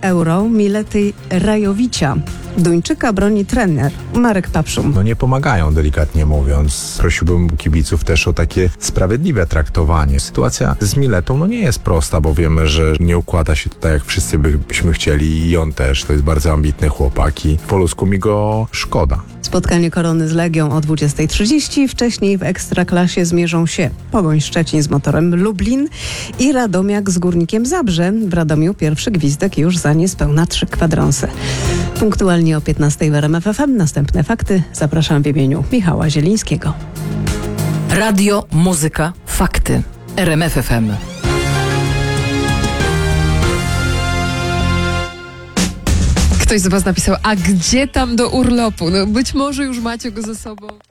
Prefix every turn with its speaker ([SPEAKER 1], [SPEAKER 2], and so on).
[SPEAKER 1] Euro Milety Rajowicia. Duńczyka broni trener Marek Papszum.
[SPEAKER 2] Nie pomagają, delikatnie mówiąc. Prosiłbym kibiców też o takie sprawiedliwe traktowanie. Sytuacja z Miletą nie jest prosta, bo wiemy, że nie układa się tutaj jak wszyscy byśmy chcieli i on też. To jest bardzo ambitny chłopak i po ludzku mi go szkoda.
[SPEAKER 1] Spotkanie Korony z Legią o 20:30. Wcześniej w Ekstraklasie zmierzą się Pogoń Szczecin z Motorem Lublin i Radomiak z Górnikiem Zabrze. W Radomiu pierwszy gwizdek już za niespełna 3 kwadranse. Punktualnie o 15:00 w RMF FM. Następne fakty zapraszam w imieniu Michała Zielińskiego.
[SPEAKER 3] Radio, muzyka, fakty. RMF FM.
[SPEAKER 4] Ktoś z was napisał, a gdzie tam do urlopu? Być może już macie go ze sobą.